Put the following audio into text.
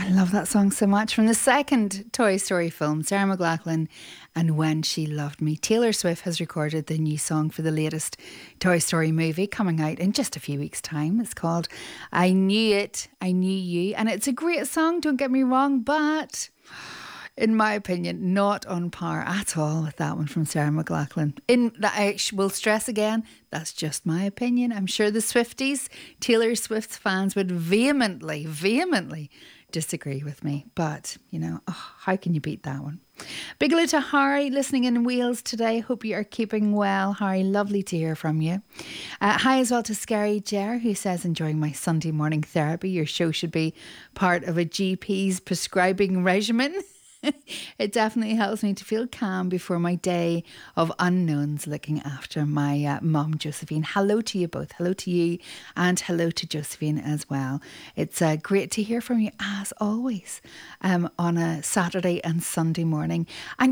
I love that song so much. From the second Toy Story film, Sarah McLachlan and When She Loved Me. Taylor Swift has recorded the new song for the latest Toy Story movie coming out in just a few weeks' time. It's called I Knew It, I Knew You. And it's a great song, don't get me wrong, but in my opinion, not on par at all with that one from Sarah McLachlan. In that, I will stress again, that's just my opinion. I'm sure the Swifties, Taylor Swift fans, would vehemently disagree with me. But, you know, how can you beat that one? Big hello to Harry listening in Wales today. Hope you are keeping well, Harry. Lovely to hear from you. Hi as well to Scary Jer, who says, enjoying my Sunday morning therapy. Your show should be part of a GP's prescribing regimen. It definitely helps me to feel calm before my day of unknowns looking after my mum, Josephine. Hello to you both. Hello to you and hello to Josephine as well. It's great to hear from you as always on a Saturday and Sunday morning. And